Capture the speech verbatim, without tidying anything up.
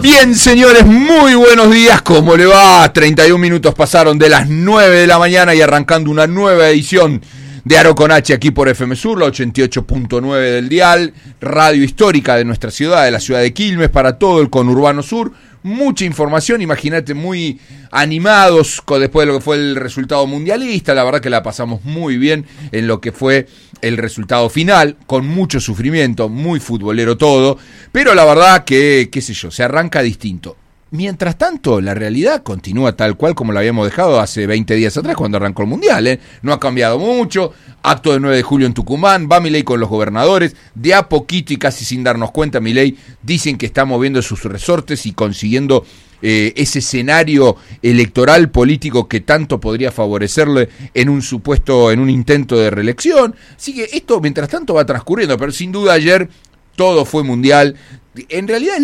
Bien, señores, muy buenos días. ¿Cómo le va? treinta y un minutos pasaron de las nueve de la mañana y arrancando una nueva edición de Aro con H aquí por F M Sur, la ochenta y ocho punto nueve del dial, radio histórica de nuestra ciudad, de la ciudad de Quilmes, para todo el conurbano sur. Mucha información, imagínate, muy animados con, después de lo que fue el resultado mundialista. La verdad que la pasamos muy bien en lo que fue el resultado final, con mucho sufrimiento, muy futbolero todo, pero la verdad que, qué sé yo, se arranca distinto. Mientras tanto, la realidad continúa tal cual como la habíamos dejado hace veinte días atrás cuando arrancó el Mundial, ¿eh? No ha cambiado mucho. Acto del nueve de julio en Tucumán, va Milei con los gobernadores, de a poquito y casi sin darnos cuenta, Milei dicen que está moviendo sus resortes y consiguiendo eh, ese escenario electoral político que tanto podría favorecerle en un supuesto, en un intento de reelección. Así que esto mientras tanto va transcurriendo, pero sin duda ayer todo fue mundial. En realidad